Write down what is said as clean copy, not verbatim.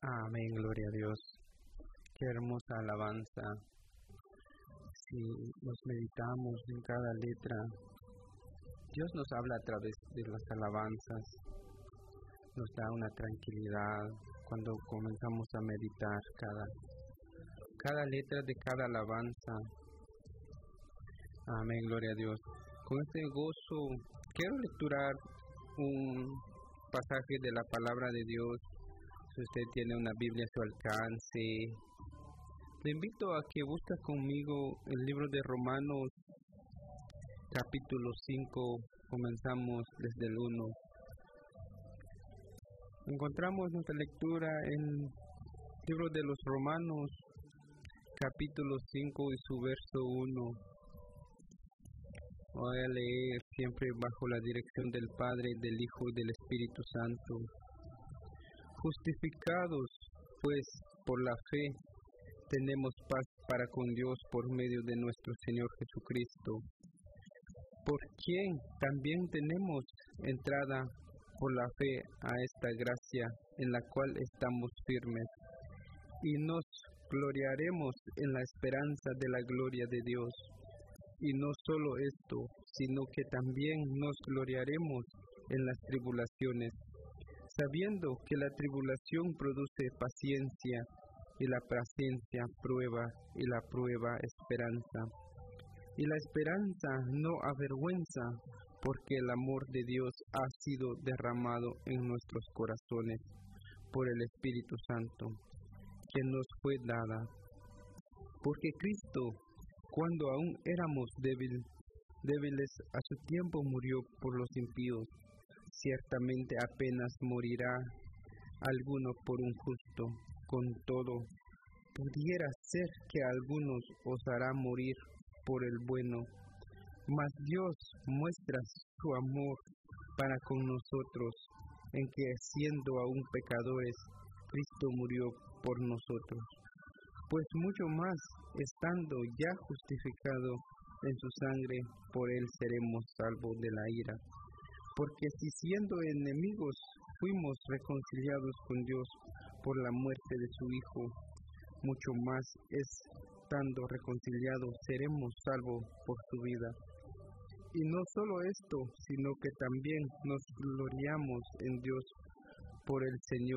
Amén, gloria a Dios. Qué hermosa alabanza. Si nos meditamos en cada letra, Dios nos habla a través de las alabanzas, nos da una tranquilidad cuando comenzamos a meditar cada letra de cada alabanza. Amén, gloria a Dios. Con este gozo quiero lecturar un pasaje de la palabra de Dios. Si usted tiene una Biblia a su alcance, le invito a que busque conmigo el libro de Romanos, capítulo 5, comenzamos desde el 1. Encontramos nuestra lectura en el libro de los Romanos, capítulo 5 y su verso 1. Voy a leer siempre bajo la dirección del Padre, del Hijo y del Espíritu Santo. Justificados, pues, por la fe, tenemos paz para con Dios por medio de nuestro Señor Jesucristo, por quien también tenemos entrada por la fe a esta gracia en la cual estamos firmes, y nos gloriaremos en la esperanza de la gloria de Dios. Y no solo esto, sino que también nos gloriaremos en las tribulaciones, sabiendo que la tribulación produce paciencia, y la paciencia prueba, y la prueba esperanza. Y la esperanza no avergüenza, porque el amor de Dios ha sido derramado en nuestros corazones por el Espíritu Santo, que nos fue dada. Porque Cristo, cuando aún éramos débiles, a su tiempo murió por los impíos. Ciertamente apenas morirá alguno por un justo. Con todo, pudiera ser que algunos os hará morir por el bueno. Mas Dios muestra su amor para con nosotros, en que siendo aún pecadores, Cristo murió por nosotros. Pues mucho más, estando ya justificado en su sangre, por él seremos salvos de la ira. Porque si siendo enemigos fuimos reconciliados con Dios por la muerte de su Hijo, mucho más, estando reconciliados, seremos salvos por su vida. Y no solo esto, sino que también nos gloriamos en Dios por el Señor